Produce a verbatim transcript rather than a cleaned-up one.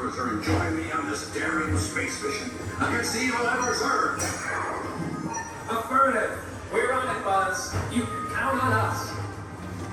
cruiser and join me on this daring space mission against the evil Emperor's Earth? Affirmative. We're on it, Buzz. You